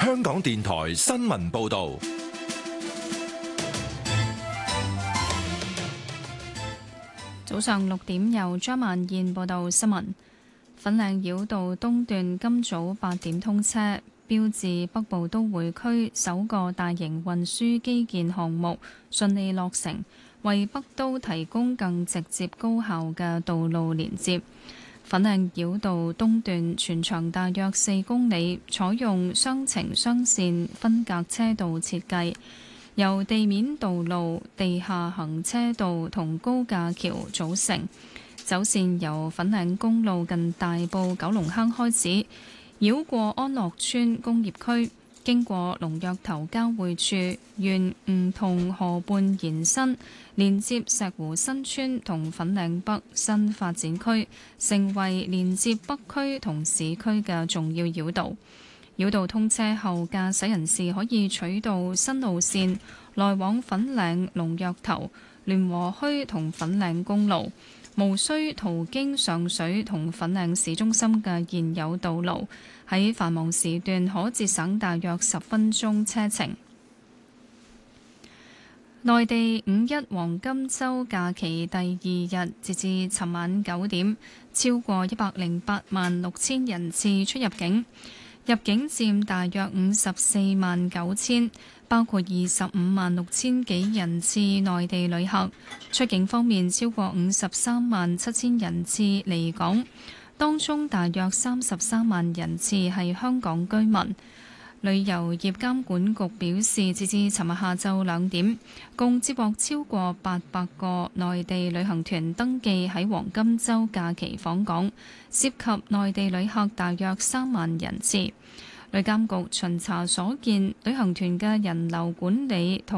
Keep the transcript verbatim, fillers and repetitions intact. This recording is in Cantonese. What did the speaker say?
香港電台新聞報道。 早上六點，由張曼燕報道新聞。粉嶺繞道東段今早八點通車，標誌北部都會區首個大型運輸基建項目順利落成，為北都提供更直接高效嘅道路連接。粉嶺繞道東段全長大約四公里，採用雙程雙線分隔車道設計，由地面道路、地下行車道同高架橋組成。走線由粉嶺公路近大埔九龍坑開始，繞過安樂村工業區，經過龍躍頭交匯處，沿梧桐河畔延伸，連接石湖新村同粉嶺北新發展區，成為連接北區同市區嘅重要繞道。繞道通車後，駕駛人士可以取道新路線，來往粉嶺龍躍頭、聯和墟同粉嶺公路，無需途經上水同粉嶺市中心嘅現有道路，喺繁忙時段可節省大約十分鐘車程。內地五一黃金週假期第二日，截至尋晚九點，超過一百零八萬六千人次出入境，入境佔大約五十四萬九千，包括二十五萬六千幾人次內地旅客。出境方面，超過五十三萬七千人次離港，當中大約三十三萬人次係香港居民。旅遊業監管局表示，截至尋日下晝兩點，共接獲超過八百個內地旅行團登記喺黃金週假期訪港，涉及內地旅客大約三萬人次。旅監局巡查所見，旅行團嘅人流管理同